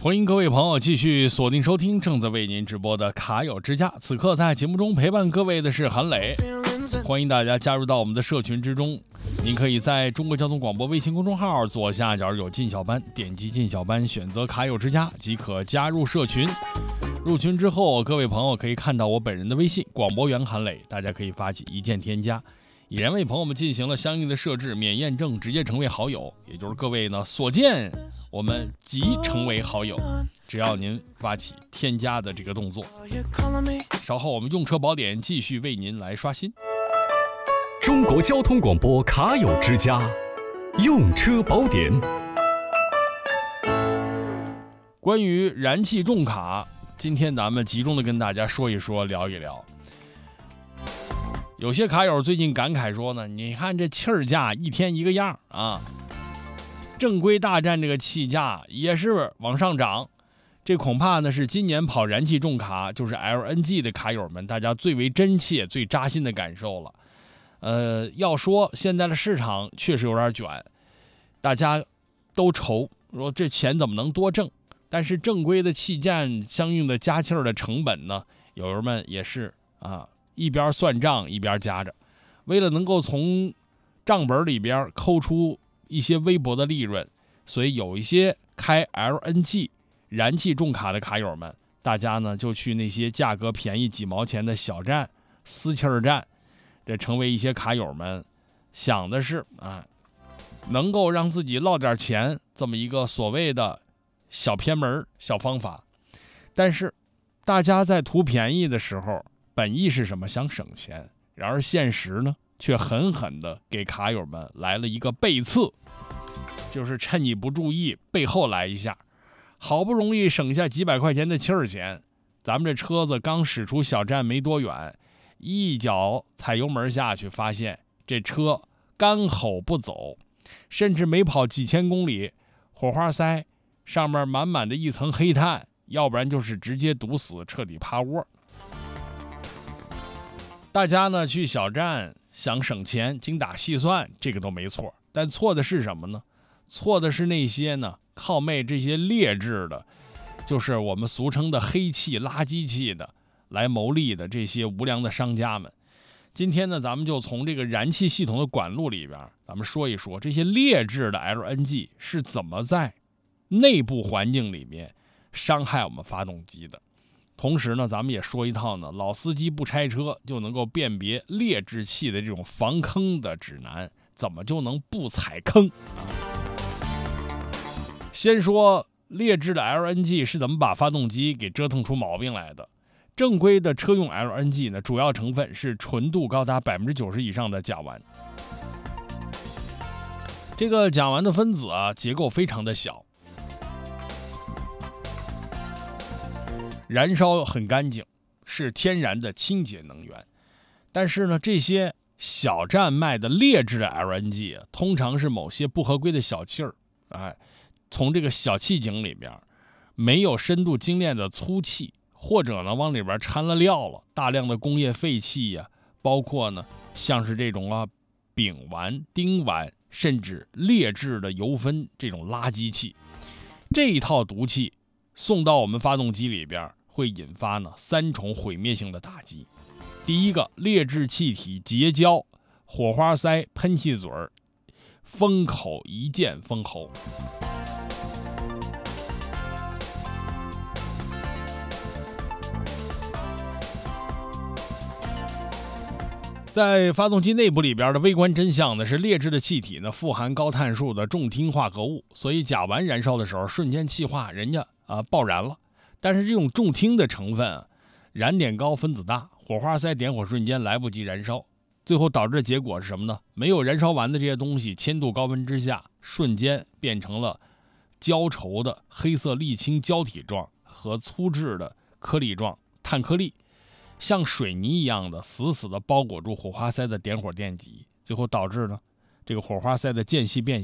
欢迎各位朋友继续锁定收听正在为您直播的卡友之家。此刻在节目中陪伴各位的是韩磊，欢迎大家加入到我们的社群之中。您可以在中国交通广播微信公众号左下角有进小班，点击进小班，选择卡友之家即可加入社群。入群之后，各位朋友可以看到我本人的微信广播员韩磊，大家可以发起一键添加。已然为朋友们进行了相应的设置，免验证，直接成为好友，也就是各位呢所见我们即成为好友，只要您发起添加的这个动作。稍后我们用车宝典继续为您来刷新。 中国交通广播卡友之家，用车宝典。 关于燃气重卡，今天咱们集中的跟大家说一说，聊一聊。有些卡友最近感慨说呢，你看这气儿价一天一个样啊，正规大站这个气价也是往上涨，这恐怕呢是今年跑燃气重卡，就是 LNG 的卡友们大家最为真切、最扎心的感受了。要说现在的市场确实有点卷，大家都愁说这钱怎么能多挣，但是正规的气站相应的加气儿的成本呢，友友们也是一边算账一边加着，为了能够从账本里边抠出一些微薄的利润，所以有一些开 LNG 燃气重卡的卡友们，大家呢就去那些价格便宜几毛钱的小站、私气儿站，这成为一些卡友们想的是能够让自己落点钱这么一个所谓的小偏门小方法。但是大家在图便宜的时候，本意是什么？想省钱，然而现实呢却狠狠地给卡友们来了一个背刺，就是趁你不注意背后来一下，好不容易省下几百块钱的气儿钱，咱们这车子刚驶出小站没多远，一脚踩油门下去，发现这车干吼不走，甚至没跑几千公里，火花塞上面满满的一层黑炭，要不然就是直接堵死，彻底趴窝。大家呢去小站想省钱，精打细算，这个都没错，但错的是什么呢？错的是那些呢靠卖这些劣质的，就是我们俗称的黑气、垃圾气的来牟利的这些无良的商家们。今天呢，咱们就从这个燃气系统的管路里边，咱们说一说这些劣质的 LNG 是怎么在内部环境里面伤害我们发动机的。同时呢，咱们也说一套呢，老司机不拆车就能够辨别劣质气的这种防坑的指南，怎么就能不踩坑？先说劣质的 LNG 是怎么把发动机给折腾出毛病来的。正规的车用 LNG 呢，主要成分是纯度高达 90% 以上的甲烷。这个甲烷的分子结构非常的小，燃烧很干净，是天然的清洁能源。但是呢，这些小站卖的劣质的 LNG 通常是某些不合规的小气儿，从这个小气井里边没有深度精炼的粗气，或者呢往里边掺了料了，大量的工业废气包括呢像是这种丙烷、丁烷，甚至劣质的油分这种垃圾气，这一套毒气送到我们发动机里边，会引发呢3重毁灭性的打击。第一个，劣质气体结焦，火花塞、喷气嘴、封口一键封喉。在发动机内部里边的微观真相呢，是劣质的气体呢富含高碳数的重烃化合物，所以甲烷燃烧的时候瞬间气化，人家爆燃了。但是这种重烃的成分燃点高，分子大，火花塞点火瞬间来不及燃烧，最后导致的结果是什么呢？没有燃烧完的这些东西，铅度高温之下，瞬间变成了焦稠的黑色沥青胶体状和粗质的颗粒状碳颗粒，像水泥一样的死死的包裹住火花塞的点火电极，最后导致呢这个火花塞的间隙变